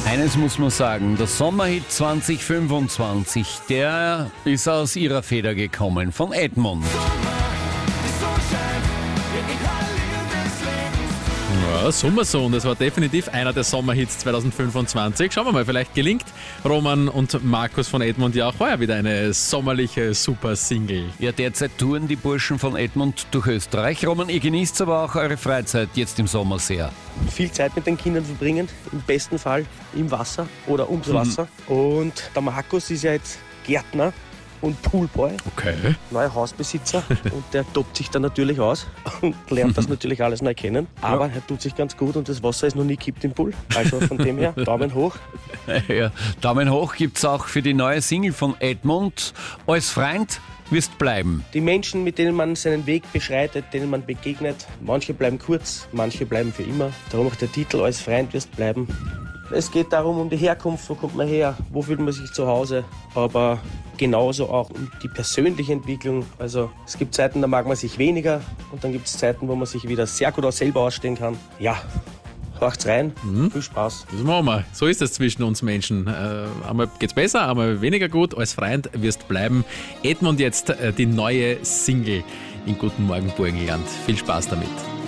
Eines muss man sagen, der Sommerhit 2025, der ist aus ihrer Feder gekommen, von Edmund. Ja, Sommersohn, das war definitiv einer der Sommerhits 2025. Schauen wir mal, vielleicht gelingt Roman und Markus von Edmund ja auch heuer wieder eine sommerliche Super-Single. Ja, derzeit touren die Burschen von Edmund durch Österreich. Roman, ihr genießt aber auch eure Freizeit jetzt im Sommer sehr. Viel Zeit mit den Kindern verbringen, im besten Fall im Wasser oder ums Wasser. Und der Markus ist ja jetzt Gärtner und Poolboy, Okay. neuer Hausbesitzer, und der tobt sich dann natürlich aus und lernt das natürlich alles neu kennen. Aber er tut sich ganz gut und das Wasser ist noch nie gekippt im Pool. Also von dem her, Daumen hoch. Ja, Daumen hoch gibt's auch für die neue Single von Edmund. Als Freund wirst bleiben. Die Menschen, mit denen man seinen Weg beschreitet, denen man begegnet, manche bleiben kurz, manche bleiben für immer. Darum auch der Titel Als Freund wirst bleiben. Es geht darum, um die Herkunft, wo kommt man her, wo fühlt man sich zu Hause, aber genauso auch um die persönliche Entwicklung. Also es gibt Zeiten, da mag man sich weniger und dann gibt es Zeiten, wo man sich wieder sehr gut auch selber ausstehen kann. Ja, horcht's rein, viel Spaß. Das machen wir. So ist es zwischen uns Menschen. Einmal geht's besser, einmal weniger gut. Als Freund wirst bleiben. Edmund jetzt die neue Single in Guten Morgen Burgenland. Viel Spaß damit.